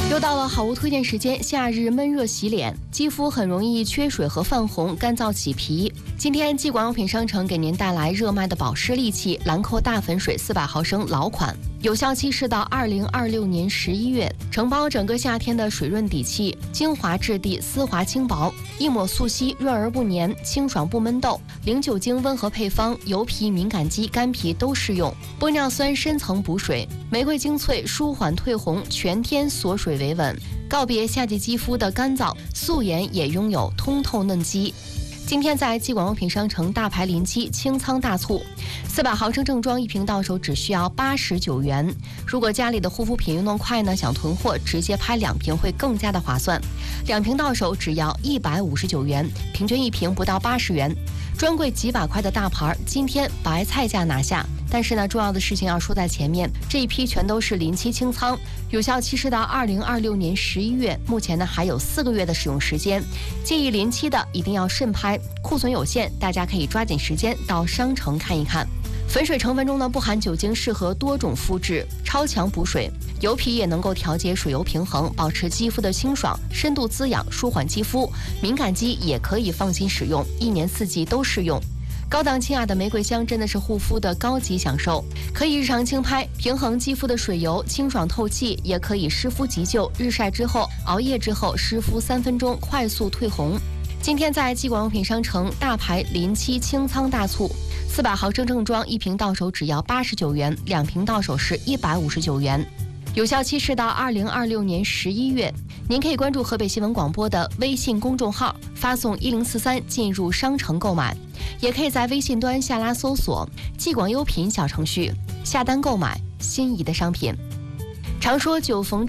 又到了好物推荐时间，夏日闷热洗脸，肌肤很容易缺水和泛红、干燥起皮。今天季广用品商城给您带来热卖的保湿利器兰蔻大粉水400毫升老款，有效期是到2026年11月，承包整个夏天的水润底气，精华质地，丝滑轻薄，一抹速吸，润而不黏，清爽不闷痘，零酒精温和配方，油皮、敏感肌、干皮都适用。玻尿酸深层补水，玫瑰精粹舒缓退红，全天锁水维稳，告别夏季肌肤的干燥，素颜也拥有通透嫩肌。今天在季广用品商城大牌临期清仓大促，400毫升正装一瓶到手只需要89元。如果家里的护肤品运动快呢，想囤货直接拍2瓶会更加的划算，2瓶到手只要159元，平均一瓶不到80元。专柜几百块的大牌，今天白菜价拿下。但是呢，重要的事情要说在前面，这一批全都是临期清仓，有效期是到2026年11月，目前呢还有4个月的使用时间。建议临期的一定要慎拍，库存有限，大家可以抓紧时间到商城看一看。粉水成分中呢不含酒精，适合多种肤质，超强补水，油皮也能够调节水油平衡，保持肌肤的清爽，深度滋养，舒缓肌肤。敏感肌也可以放心使用，1年4季都适用。高档清雅的玫瑰香真的是护肤的高级享受，可以日常轻拍，平衡肌肤的水油，清爽透气，也可以湿敷急救，日晒之后、熬夜之后湿敷3分钟，快速退红。今天在季广用品商城大牌临期清仓大促，400毫升正装一瓶到手只要89元，2瓶到手是159元。有效期是到2026年11月。您可以关注河北新闻广播的微信公众号，发送1043进入商城购买，也可以在微信端下拉搜索季广优品小程序，下单购买心仪的商品。常说酒逢